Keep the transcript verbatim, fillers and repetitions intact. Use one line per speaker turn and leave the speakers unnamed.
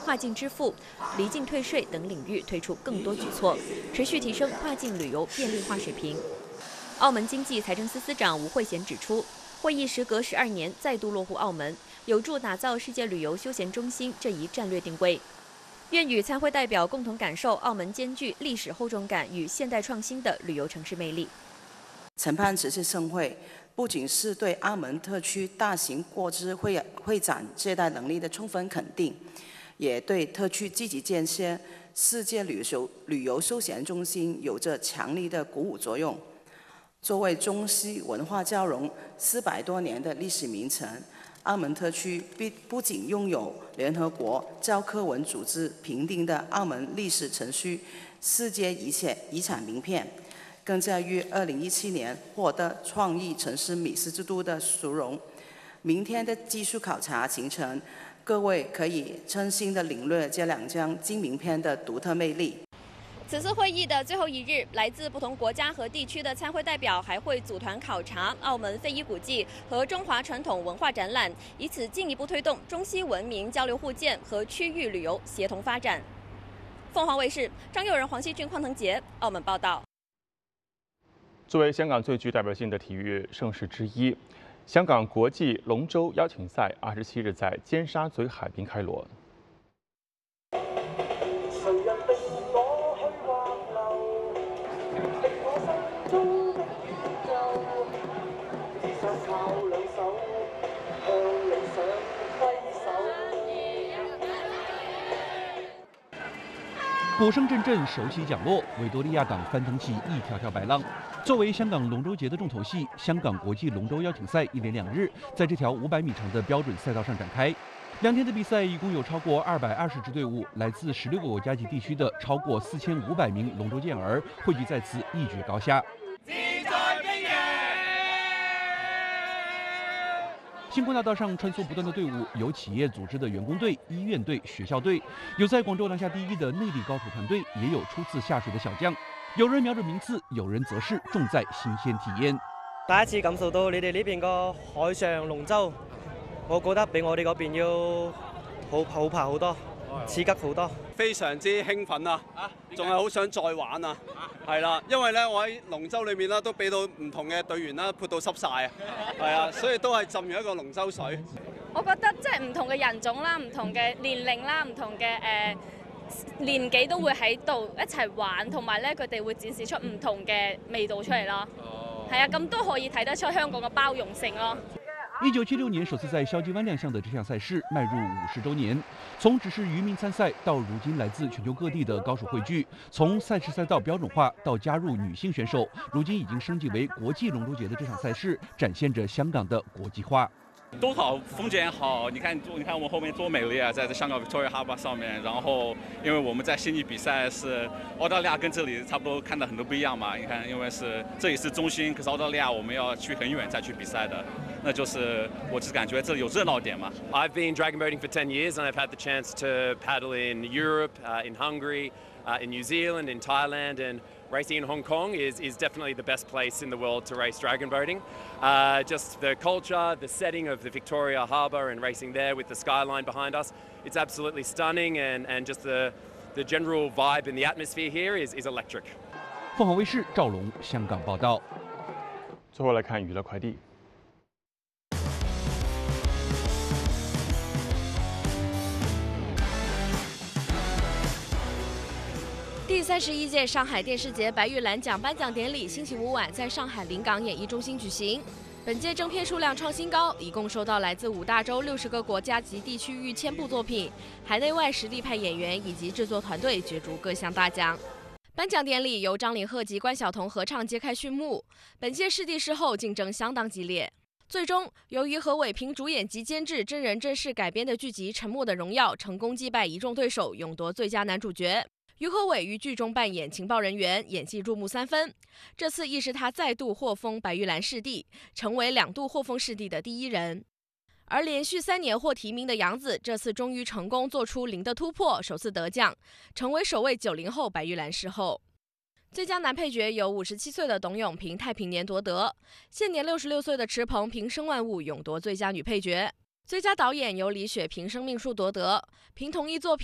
跨境支付、离境退税等领域推出更多举措，持续提升跨境旅游便利化水平。澳门经济财政司司长吴慧贤指出，会议时隔十二年再度落户澳门，有助打造世界旅游休闲中心这一战略定位。愿与参会代表共同感受澳门兼具历史厚重感与现代创新的旅游城市魅力。
承办此次盛会，不仅是对澳门特区大型国资会会展接待能力的充分肯定，也对特区积极建设世界旅游旅游休闲中心有着强力的鼓舞作用。作为中西文化交融四百多年的历史名城，澳门特区不仅拥有联合国教科文组织评定的澳门历史城区世界遗产遗产名片，更在于二零一七年获得创意城市美食之都的殊荣。明天的技术考察行程，各位可以真心的领略这两张金名片的独特魅力。
此次会议的最后一日，来自不同国家和地区的参会代表还会组团考察澳门非遗古迹和中华传统文化展览，以此进一步推动中西文明交流互鉴和区域旅游协同发展。凤凰卫视张佑仁、黄希俊、邝腾杰，澳门报道。
作为香港最具代表性的体育盛事之一，香港国际龙舟邀请赛二十七日在尖沙咀海滨开锣。
鼓声阵阵，手起桨落，维多利亚港翻腾起一条条白浪。作为香港龙舟节的重头戏，香港国际龙舟邀请赛一连两日在这条五百米长的标准赛道上展开。两天的比赛，一共有超过二百二十支队伍，来自十六个国家及地区的超过四千五百名龙舟健儿汇聚在此，一决高下。星光大道上穿梭不断的队伍，有企业组织的员工队、医院队、学校队，有在广州拿下第一的内地高手团队，也有初次下水的小将。有人瞄準名次，有人則是重在新鮮體驗。
第一次感受到你哋呢邊個海上龍舟，我覺得比我哋嗰邊要好好爬好多，刺激好多。
非常之興奮啊！仲係好想再玩啊！係啦，因為咧我喺龍舟裏面啦，都俾到唔同嘅隊員啦潑到濕晒啊！係啊，所以都係浸完一個龍舟水。
我覺得即係唔同嘅人種啦、唔同嘅年齡啦、唔同嘅誒、呃、年紀都會喺度一齊玩，同埋咧佢哋會展示出唔同嘅味道出嚟咯。係啊，咁都可以睇得出香港嘅包容性咯。
一九七六年首次在筲箕灣亮相的這項賽事邁入五十週年，從只是漁民參賽到如今來自全球各地的高手匯聚，從賽事賽道標準化到加入女性選手，如今已經升級為國際龍舟節的這場賽事，展現着香港的國際化。
多好，風景好，你看，你看我們後面多美麗啊，在這香港 Victoria Harbour 上面。然後，因為我們在悉尼比賽是澳大利亞，跟這裡差不多，看到很多不一樣嘛。你看，因為是這裡是中心，可是澳大利亞我們要去很遠再去比賽的，那就是我只感覺這裡有熱鬧點嘛。
I've been dragon boating for ten years and I've had the chance to paddle in Europe, uh, in Hungary, uh, in New Zealand, in Thailand, and racing in Hong Kong is, is definitely the best place in the world to race dragon boating. Uh, just the culture, the setting of the Victoria Harbour and racing there with the skyline behind us, it's absolutely stunning, and, and just the, the general vibe and the atmosphere here is, is electric.
凤凰卫视赵龙香港报道。
最后来看娱乐快递。
第三十一届上海电视节白玉兰奖颁奖典礼星期五晚在上海临港演艺中心举行。本届正片数量创新高，一共收到来自五大洲六十个国家及地区逾千部作品，海内外实力派演员以及制作团队角逐各项大奖。颁奖典礼由张凌赫及关晓彤合唱揭开序幕。本届视帝视后竞争相当激烈，最终由于何伟凭主演及监制真人真事改编的剧集《沉默的荣耀》成功击败一众对手，勇夺最佳男主角。于和伟于剧中扮演情报人员，演技入木三分。这次亦是他再度获封白玉兰视帝，成为两度获封视帝的第一人。而连续三年获提名的杨紫，这次终于成功做出零的突破，首次得奖，成为首位九零后白玉兰视后。最佳男配角由五十七岁的董永凭《太平年》夺得，现年六十六岁的池鹏凭《生万物》勇夺最佳女配角。最佳导演由李雪凭《生命树》夺得，凭同一作品。